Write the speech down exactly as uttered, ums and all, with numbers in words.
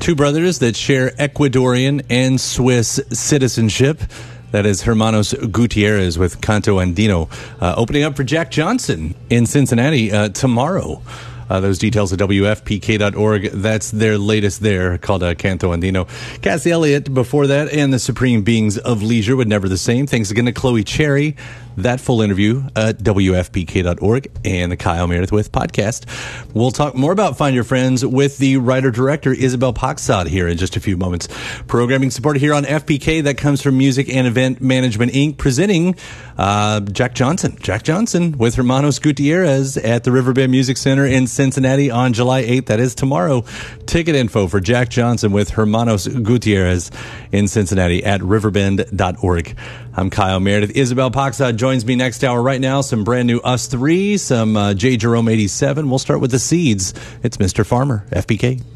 two brothers that share Ecuadorian and Swiss citizenship. That is Hermanos Gutierrez with Canto Andino, uh, opening up for Jack Johnson in Cincinnati uh, tomorrow. Uh, those details at W F P K dot org. That's their latest there, called uh, Canto Andino. Cassie Elliott before that, and the Supreme Beings of Leisure with Never the Same. Thanks again to Chloe Cherry. That full interview at W F P K dot org and the Kyle Meredith With podcast. We'll talk more about Find Your Friends with the writer-director Isabel Paxad here in just a few moments. Programming support here on F P K that comes from Music and Event Management, Incorporated, presenting uh, Jack Johnson. Jack Johnson with Hermanos Gutierrez at the Riverbend Music Center in Cincinnati on July eighth. That is tomorrow. Ticket info for Jack Johnson with Hermanos Gutierrez in Cincinnati at riverbend dot org. I'm Kyle Meredith. Isabel Paxad joins me next hour. Right now, some brand new Us three, some uh, J. Jerome eighty-seven. We'll start with the Seeds. It's Mister Farmer, F P K.